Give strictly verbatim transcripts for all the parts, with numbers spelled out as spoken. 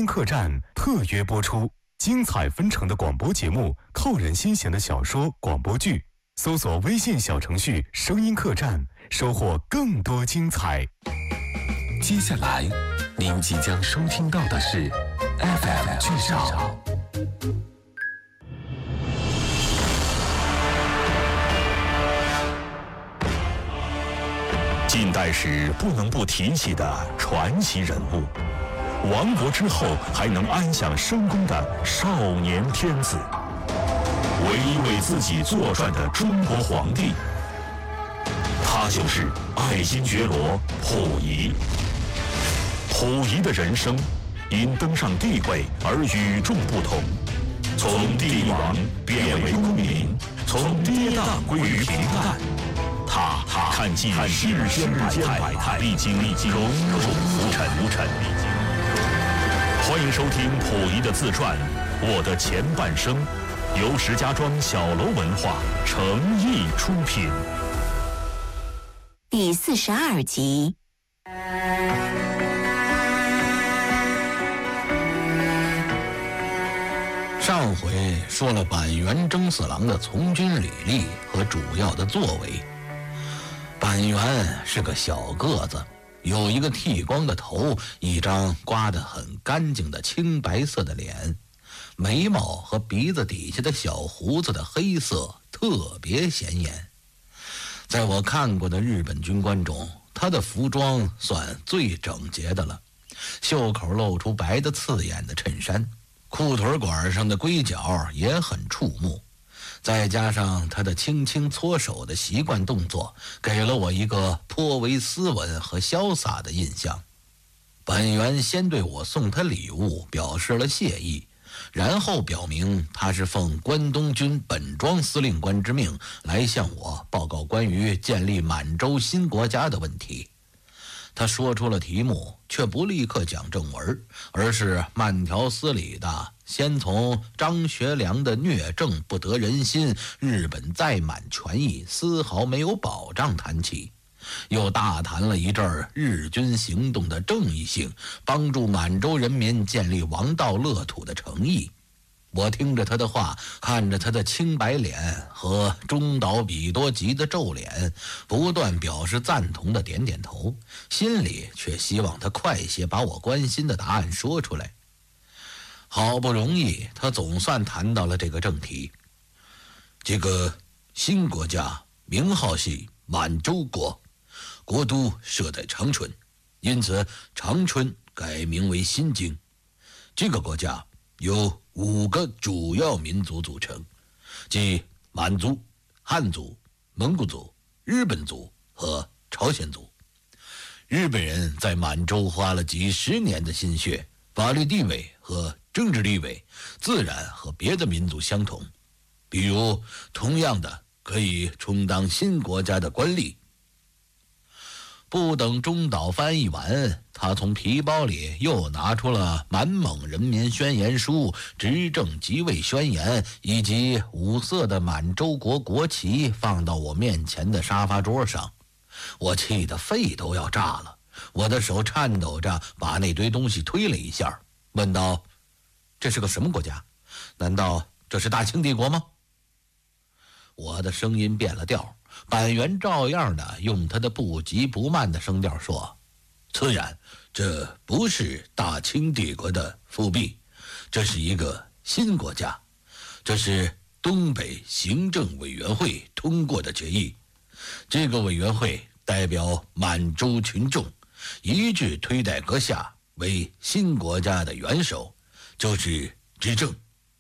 音客栈特约播出，精彩纷呈的广播节目，扣人心弦的小说、广播剧。搜索微信小程序“声音客栈”，收获更多精彩。接下来，您即将收听到的是 F M 剧场。近代史不能不提起的传奇人物，亡国之后还能安享深宫的少年天子，唯一为自己作传的中国皇帝，他就是爱新觉罗溥仪。溥仪的人生因登上帝位而与众不同，从帝王变为公民，从跌宕归于平淡。他看尽世间百态，历经种种浮沉。欢迎收听溥仪的自传《我的前半生》，由石家庄小楼文化诚意出品。 第四十二集。 上回说了板垣征四郎的从军履历和主要的作为。板垣是个小个子，有一个剃光的头，一张刮得很干净的青白色的脸，眉毛和鼻子底下的小胡子的黑色特别显眼。在我看过的日本军官中，他的服装算最整洁的了，袖口露出白的刺眼的衬衫，裤腿管上的龟角也很触目，再加上他的轻轻搓手的习惯动作，给了我一个颇为斯文和潇洒的印象。板垣先对我送他礼物表示了谢意，然后表明他是奉关东军本庄司令官之命来向我报告关于建立满洲新国家的问题。他说出了题目，却不立刻讲正文，而是慢条斯理的先从张学良的虐政不得人心，日本在满权益丝毫没有保障谈起，又大谈了一阵日军行动的正义性，帮助满洲人民建立王道乐土的诚意。我听着他的话，看着他的青白脸和中岛比多吉的皱脸，不断表示赞同的点点头，心里却希望他快些把我关心的答案说出来。好不容易他总算谈到了这个正题。这个新国家名号系满洲国，国都设在长春，因此长春改名为新京。这个国家由五个主要民族组成，即满族、汉族、蒙古族、日本族和朝鲜族。日本人在满洲花了几十年的心血，法律地位和政治地位自然和别的民族相同，比如同样的可以充当新国家的官吏。不等中岛翻译完，他从皮包里又拿出了满蒙人民宣言书、执政即位宣言以及五色的满洲国国旗，放到我面前的沙发桌上。我气得肺都要炸了，我的手颤抖着把那堆东西推了一下，问道：这是个什么国家？难道这是大清帝国吗？我的声音变了调，板垣照样的用他的不急不慢的声调说：自然，这不是大清帝国的复辟，这是一个新国家，这是东北行政委员会通过的决议。这个委员会代表满洲群众，一致推戴阁下为新国家的元首，就是执政。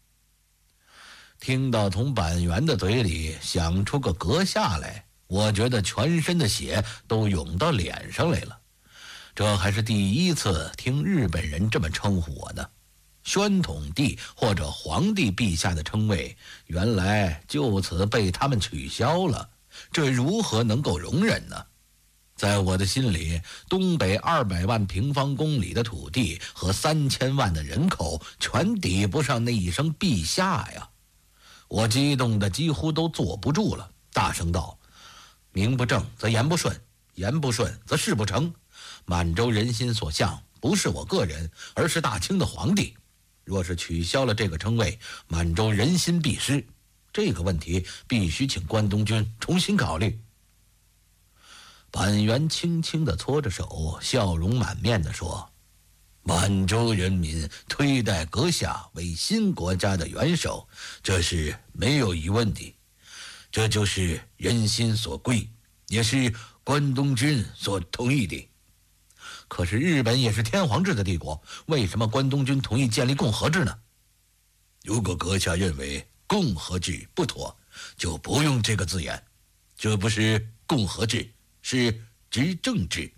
听到从板垣的嘴里想出个阁下来，我觉得全身的血都涌到脸上来了。这还是第一次听日本人这么称呼我呢。宣统帝或者皇帝陛下的称谓，原来就此被他们取消了，这如何能够容忍呢？在我的心里，东北二百万平方公里的土地和三千万的人口，全抵不上那一声陛下呀！我激动的几乎都坐不住了，大声道：名不正则言不顺，言不顺则事不成。满洲人心所向， 不是我个人，而是大清的皇帝。若是取消了这个称谓，满洲人心必失。这个问题必须请关东军重新考虑。板垣轻轻地搓着手，笑容满面地说：满洲人民推戴阁下为新国家的元首，这是没有疑问的，这就是人心所归，也是关东军所同意的。可是日本也是天皇制的帝国，为什么关东军同意建立共和制呢？如果阁下认为共和制不妥，就不用这个字眼，这不是共和制，是执政制。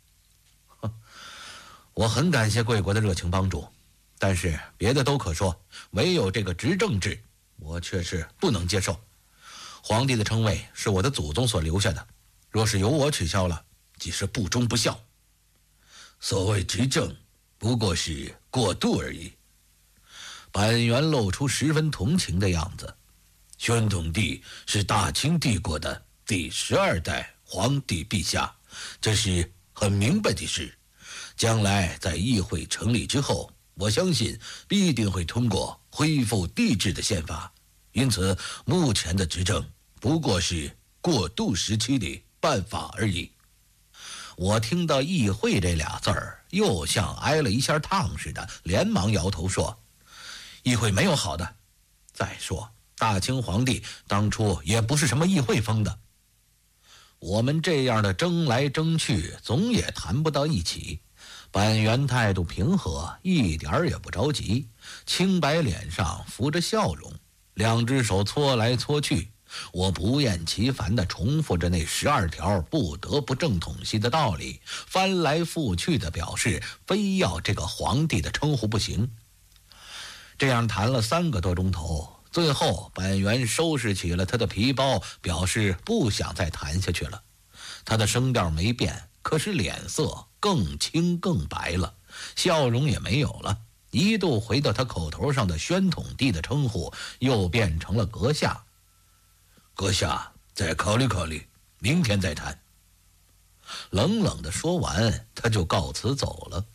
我很感谢贵国的热情帮助，但是别的都可说，唯有这个执政制我却是不能接受。皇帝的称谓是我的祖宗所留下的，若是由我取消了，即是不忠不孝。所谓执政不过是过渡而已。板垣露出十分同情的样子。宣统帝是大清帝国的第十二代皇帝陛下，这是很明白的事。将来在议会成立之后，我相信必定会通过恢复帝制的宪法，因此目前的执政不过是过渡时期的办法而已。我听到议会这俩字儿，又像挨了一下烫似的，连忙摇头说：议会没有好的。再说大清皇帝当初也不是什么议会封的。我们这样的争来争去，总也谈不到一起。板垣态度平和，一点儿也不着急，清白脸上浮着笑容，两只手搓来搓去。我不厌其烦地重复着那十二条不得不正统系的道理，翻来覆去地表示非要这个皇帝的称呼不行。这样谈了三个多钟头，最后板垣收拾起了他的皮包，表示不想再谈下去了。他的声调没变，可是脸色更青更白了，笑容也没有了，一度回到他口头上的宣统帝的称呼，又变成了阁下。阁下再考虑考虑，明天再谈。冷冷地说完，他就告辞走了。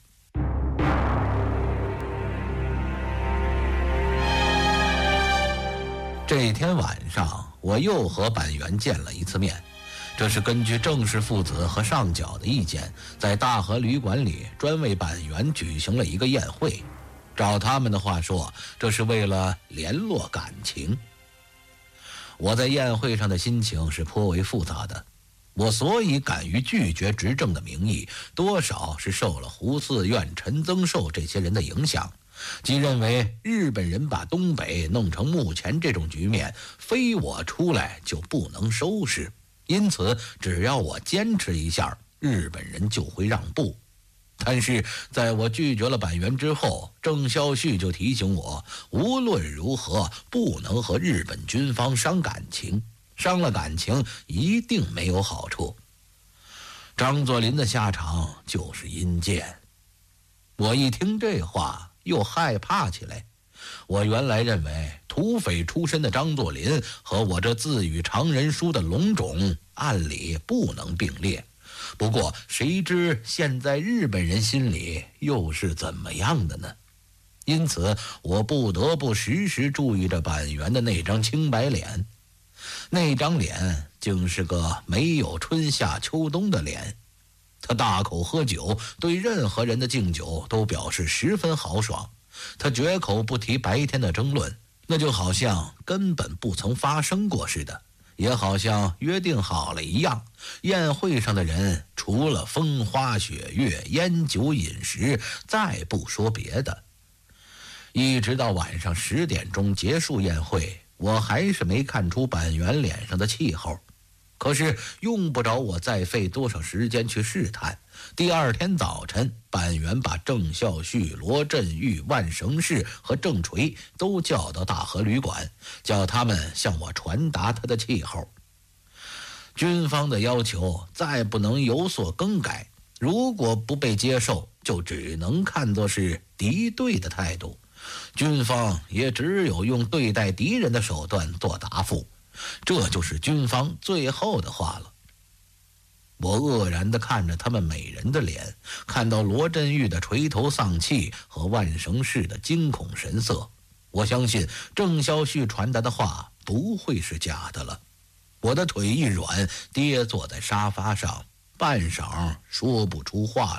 这天晚上，我又和板垣见了一次面。这是根据郑氏父子和上角的意见，在大和旅馆里专为板垣举行了一个宴会。照他们的话说，这是为了联络感情。我在宴会上的心情是颇为复杂的。我所以敢于拒绝执政的名义，多少是受了胡嗣院、陈增寿这些人的影响，即认为日本人把东北弄成目前这种局面，非我出来就不能收拾。因此只要我坚持一下，日本人就会让步。但是在我拒绝了板垣之后，郑孝胥就提醒我，无论如何不能和日本军方伤感情，伤了感情一定没有好处。张作霖的下场就是阴间。我一听这话又害怕起来。我原来认为土匪出身的张作霖和我这自语常人书的龙种按理不能并列，不过谁知现在日本人心里又是怎么样的呢？因此我不得不时时注意着板垣的那张青白脸。那张脸竟是个没有春夏秋冬的脸。他大口喝酒，对任何人的敬酒都表示十分豪爽。他绝口不提白天的争论，那就好像根本不曾发生过似的，也好像约定好了一样。宴会上的人除了风花雪月、烟酒饮食，再不说别的。一直到晚上十点钟结束宴会，我还是没看出板垣脸上的气候。可是用不着我再费多少时间去试探。第二天早晨，板垣把郑孝胥、罗振玉、万绳氏和郑垂都叫到大和旅馆，叫他们向我传达他的气候。军方的要求再不能有所更改，如果不被接受，就只能看作是敌对的态度。军方也只有用对待敌人的手段做答复，这就是军方最后的话了。 我愕然地看着他们美人的脸，看到罗振玉的垂头丧气和万绳氏的惊恐神色，我相信郑孝胥传达的话不会是假的了。我的腿一软，跌坐在沙发上，半晌说不出话来。